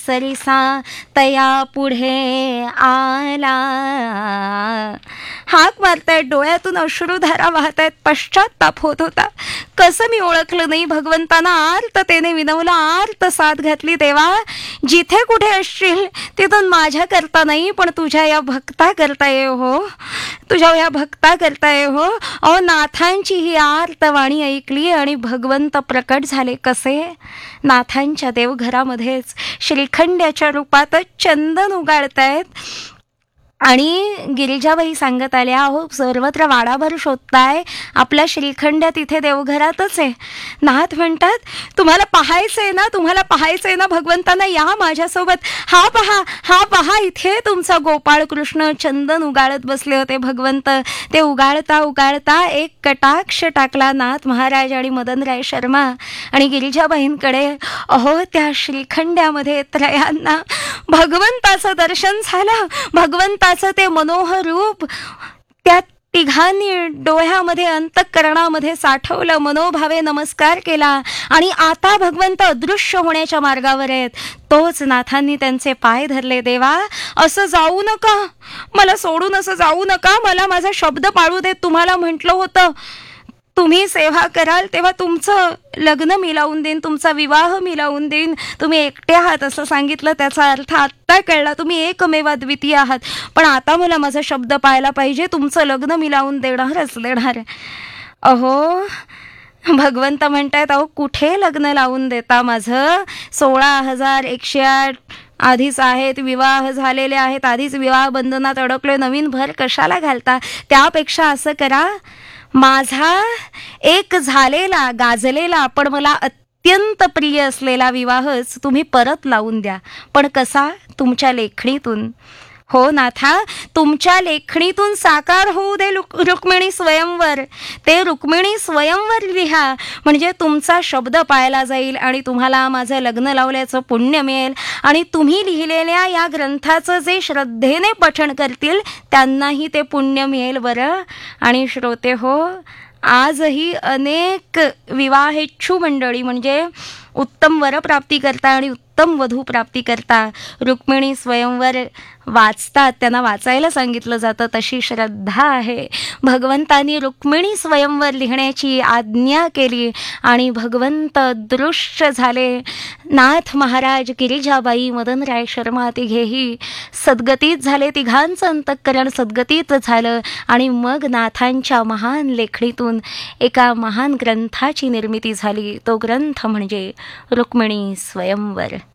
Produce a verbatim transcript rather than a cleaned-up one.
सरिसा तया पुढे आला. हाक मारतायत, डोळ्यातून अश्रुधारा वाहतायत, पश्चाताप होत होता. कसं मी ओळखलं नाही भगवंतांना. आर्ततेने विनवलं, आर्त साथ घातली. देवा, जिथे कुठे असशील तिथून माझ्या करता नाही पण तुझ्या या भक्ता करता ये हो, तुझ्या या भक्ता करता ये हो. अहो, नाथांची ही आर्तवाणी ऐकली आणि भगवंत प्रकट झाले. कसे? नाथांच्या देवघरामध्येच श्रीखंड्याच्या रूपातच चंदन उगाळतायत. आणि गिरिजाबाई सांगत आल्या, अहो सर्वत्र वाडाभर शोधताय, आपला श्रीखंड तिथे देवघरातच आहे. नाथ म्हणतात, तुम्हाला पाहायचंय ना, तुम्हाला पाहायचंय ना भगवंतांना, या माझ्यासोबत. हा पहा, हा पहा, इथे तुमचा गोपाळ कृष्ण चंदन उगाळत बसले होते. भगवंत ते उगाळता उगाळता एक कटाक्ष टाकला नाथ महाराज आणि मदनराय शर्मा आणि गिरिजाबाईंकडे. अहो, त्या श्रीखंड्यामध्ये त्रयांना भगवंताचं दर्शन झालं. भगवंता ते मनोहर रूप त्या तिघांनी डोळ्यामध्ये अंतःकरणामध्ये साठवलं, मनोभावे नमस्कार केला. आणि आता भगवंत अदृश्य होण्याच्या मार्गावर आहेत. तोच नाथांनी त्यांचे पाय धरले. देवा, असं जाऊ नका, मला सोडून असं जाऊ नका, मला माझा शब्द पाळू देत. तुम्हाला म्हटलं होतं तुम्ही सेवा कराल तेव्हा तुमचं लग्न मी लावून देईन, तुमचा विवाह मी लावून देईन. तुम्ही एकटे आहात असं सांगितलं, त्याचा अर्थ आत्ता कळला. तुम्ही एकमेवा द्वितीय आहात. पण आता मला माझा शब्द पाळला पाहिजे. तुमचं लग्न मी लावून देणारच देणार. अहो, भगवंत म्हणतायत, अहो कुठे लग्न लावून देता माझं? सोळा हजार एकशे आठ आधीच आहेत, विवाह झालेले आहेत, आधीच विवाह बंधनात अडकले, नवीन भर कशाला घालता? त्यापेक्षा असं करा, माझा एक झालेला गाजलेला पण मला अत्यंत प्रिय असलेला विवाहच तुम्ही परत लावून द्या. पण कसा? तुमच्या लेखणीतून. हो नाथा, तुमच्या लेखणीतून साकार होऊ दे रुक्मिणी स्वयंवर. ते रुक्मिणी स्वयंवर लिहा, म्हणजे तुमचा शब्द पाळला जाईल आणि तुम्हाला माझं लग्न लावल्याचं पुण्य मिळेल. आणि तुम्ही लिहिलेल्या या ग्रंथाचं जे श्रद्धेने पठण करतील त्यांनाही ते पुण्य मिळेल बरं. आणि श्रोते हो, आजही अनेक विवाहेच्छू मंडळी म्हणजे उत्तम वरप्राप्ती करता आणि उत्तम वधू प्राप्ती करता रुक्मिणी स्वयंवर वाचतात, त्यांना वाचायला सांगितलं जातं. तशी श्रद्धा आहे. भगवंतांनी रुक्मिणी स्वयंवर लिहिण्याची आज्ञा केली आणि भगवंत दृश्य झाले. नाथ महाराज, गिरिजाबाई, मदनराय शर्मा तिघेही सद्गतीत झाले. तिघांचं अंतःकरण सद्गतीत झालं आणि मग नाथांच्या महान लेखणीतून एका महान ग्रंथाची निर्मिती झाली. तो ग्रंथ म्हणजे रुक्मिणी स्वयंवर.